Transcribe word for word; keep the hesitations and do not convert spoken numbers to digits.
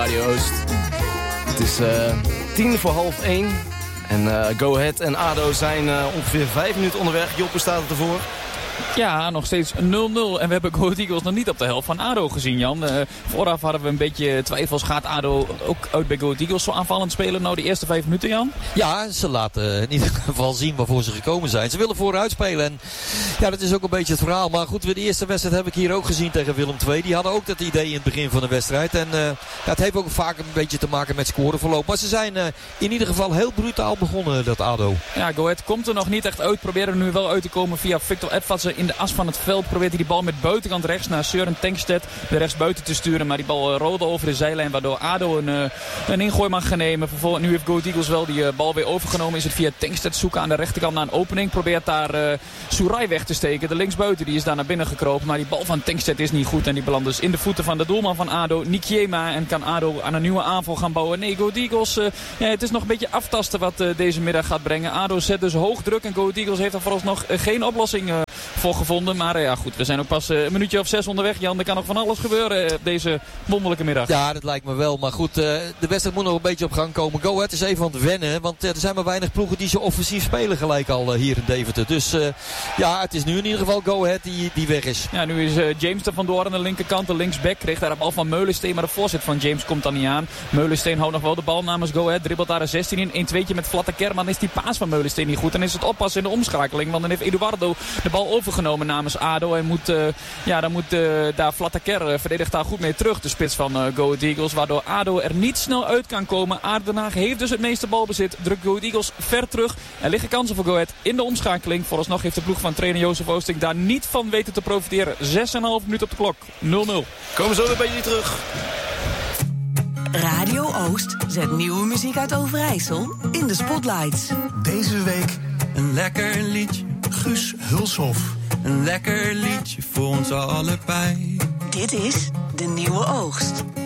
Radio Oost. Het is uh, tien voor half één. En uh, Go Ahead en ADO zijn uh, ongeveer vijf minuten onderweg. Joppe staat het ervoor. Ja, nog steeds nul nul. En we hebben Go Ahead Eagles nog niet op de helft van ADO gezien, Jan. Uh, vooraf hadden we een beetje twijfels. Gaat ADO ook uit bij Go Ahead Eagles zo aanvallend spelen? Nou, de eerste vijf minuten, Jan? Ja, ze laten in ieder geval zien waarvoor ze gekomen zijn. Ze willen vooruit spelen. En ja, dat is ook een beetje het verhaal. Maar goed, de eerste wedstrijd heb ik hier ook gezien tegen Willem twee. Die hadden ook dat idee in het begin van de wedstrijd. En uh, ja, het heeft ook vaak een beetje te maken met scoreverloop. Maar ze zijn uh, in ieder geval heel brutaal begonnen, dat ADO. Ja, Go Ahead komt er nog niet echt uit. Proberen er nu wel uit te komen via Victor Edvardsen in de as van het veld. Probeert hij die bal met buitenkant rechts naar Søren Tankstedt de rechtsbuiten te sturen. Maar die bal uh, rolde over de zijlijn, waardoor ADO een, uh, een ingooi mag gaan nemen. Vervolgens, nu heeft Go Ahead Eagles wel die uh, bal weer overgenomen. Is het via Tankstedt zoeken aan de rechterkant naar een opening. Probeert daar uh, Soerai weg te steken. De linksbuiten die is daar naar binnen gekropen. Maar die bal van Tankstedt is niet goed. En die belandt dus in de voeten van de doelman van ADO, Nikiema. En kan ADO aan een nieuwe aanval gaan bouwen. Nee, Go Ahead Eagles, uh, ja, het is nog een beetje aftasten wat uh, deze middag gaat brengen. ADO zet dus hoog druk. En Go Ahead Eagles heeft er vooralsnog uh, geen oplossing uh, voor gevonden. Maar uh, ja goed, we zijn ook pas uh, een minuutje of zes onderweg. Jan, er kan nog van alles gebeuren uh, deze wonderlijke middag. Ja, dat lijkt me wel. Maar goed, uh, de wedstrijd moet nog een beetje op gang komen. Go Ahead is even aan het wennen. Want uh, er zijn maar weinig ploegen die zo offensief spelen gelijk al uh, hier in Deventer. Dus uh, ja, het is nu in ieder geval Go Ahead die, die weg is. Ja, nu is uh, James er vandoor aan de linkerkant. De linksback kreeg daar de bal van Meulensteen. Maar de voorzet van James komt dan niet aan. Meulensteen houdt nog wel de bal namens Go Ahead. Dribbelt daar een zestien in. een tweetje met Vlatte Kerman. Is die paas van Meulensteen niet goed. Dan is het oppassen in de omschakeling. Want dan heeft Eduardo de bal overgenomen namens ADO. En moet, uh, ja, dan moet uh, daar Vlatte Kerman uh, verdedigt daar goed mee terug. De spits van uh, Go Ahead Eagles. Waardoor ADO er niet snel uit kan komen. A D O Den Haag heeft dus het meeste balbezit. Drukt Go Ahead Eagles ver terug. Er liggen kansen voor Go Ahead in de omschakeling. Vooralsnog heeft de ploeg van trainer Jozef Oosting daar niet van weten te profiteren. zes komma vijf minuten op de klok. nul nul. Komen zo weer bij jullie terug. Radio Oost zet nieuwe muziek uit Overijssel in de spotlights. Deze week een lekker liedje, Guus Hulshof. Een lekker liedje voor ons allebei. Dit is De Nieuwe Oogst.